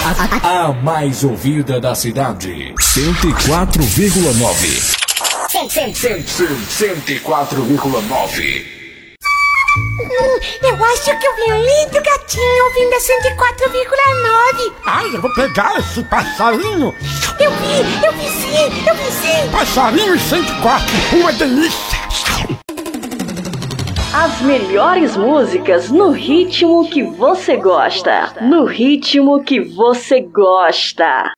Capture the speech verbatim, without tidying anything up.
A mais ouvida da cidade. cento e quatro vírgula nove. cento e quatro vírgula nove. Hum, eu acho que eu vi um lindo gatinho ouvindo a cento e quatro vírgula nove. Ai, eu vou pegar esse passarinho. Eu vi, eu vi sim, eu vi sim. Passarinho cento e quatro, uma delícia. As melhores músicas no ritmo que você gosta. No ritmo que você gosta.